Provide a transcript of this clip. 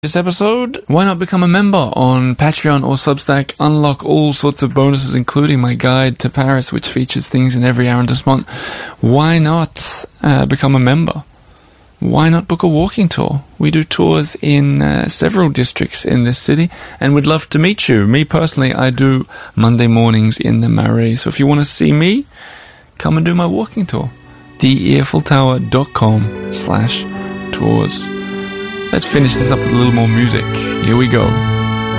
This episode, why not become a member on Patreon or Substack? Unlock all sorts of bonuses, including my guide to Paris, which features things in every arrondissement. Why not become a member? Why not book a walking tour? We do tours in several districts in this city, and we'd love to meet you. Me personally, I do Monday mornings in the Marais. So if you want to see me, come and do my walking tour. theeiffeltower.com/tours. Let's finish this up with a little more music. Here we go.